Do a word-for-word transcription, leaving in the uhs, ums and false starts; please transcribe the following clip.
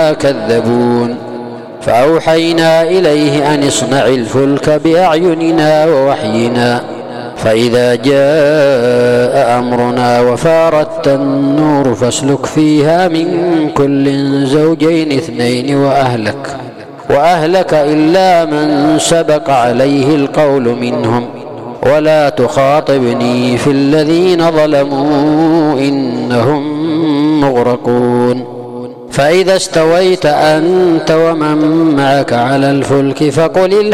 بما كذبون فأوحينا إليه أن اصنع الفلك بأعيننا ووحينا فإذا جاء أمرنا وفارت النور فاسلك فيها من كل زوجين اثنين وأهلك وأهلك إلا من سبق عليه القول منهم ولا تخاطبني في الذين ظلموا إنهم مغرقون فإذا استويت أنت ومن معك على الفلك فقل